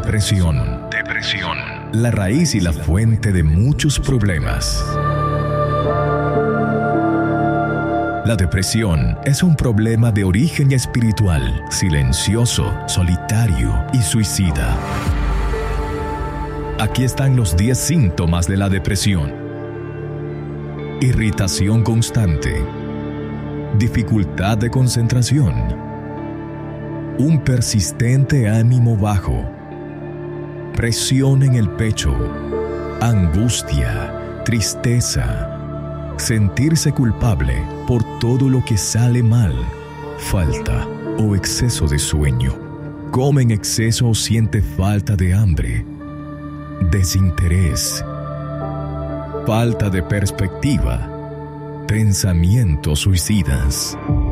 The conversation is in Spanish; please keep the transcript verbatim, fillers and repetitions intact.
Depresión. Depresión. La raíz y la fuente de muchos problemas. La depresión es un problema de origen espiritual, silencioso, solitario y suicida. Aquí están los diez síntomas de la depresión. Irritación constante. Dificultad de concentración. Un persistente ánimo bajo. Presión en el pecho. Angustia. Tristeza. Sentirse culpable por todo lo que sale mal. Falta o exceso de sueño. Come en exceso o siente falta de hambre. Desinterés. Falta de perspectiva. Pensamientos suicidas.